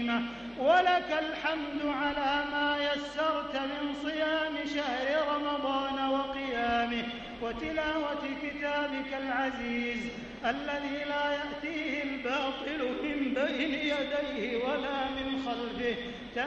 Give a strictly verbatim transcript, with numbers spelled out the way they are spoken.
الغنيمة، ولك الحمد على ما يسرت من صيام شهر رمضان وقيامه وتلاوة كتابك العزيز الذي لا يأتيه الباطل من بين يديه ولا من خلفه،